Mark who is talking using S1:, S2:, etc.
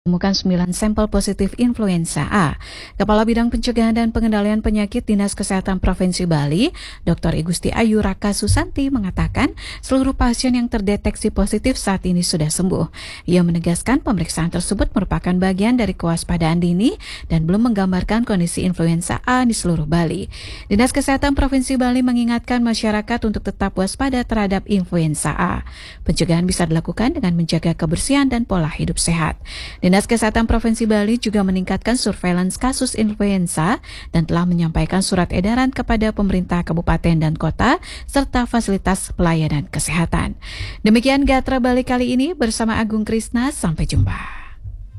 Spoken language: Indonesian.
S1: Temukan 9 sampel positif influenza A. Kepala Bidang Pencegahan dan Pengendalian Penyakit Dinas Kesehatan Provinsi Bali, Dr. Igusti Ayu Raka Susanti mengatakan seluruh pasien yang terdeteksi positif saat ini sudah sembuh. Ia menegaskan pemeriksaan tersebut merupakan bagian dari kewaspadaan dini dan belum menggambarkan kondisi influenza A di seluruh Bali. Dinas Kesehatan Provinsi Bali mengingatkan masyarakat untuk tetap waspada terhadap influenza A. Pencegahan bisa dilakukan dengan menjaga kebersihan dan pola hidup sehat. Dinas Kesehatan Provinsi Bali juga meningkatkan surveillance kasus influenza dan telah menyampaikan surat edaran kepada pemerintah kabupaten dan kota serta fasilitas pelayanan kesehatan. Demikian Gatra Bali kali ini bersama Agung Krisna, sampai jumpa.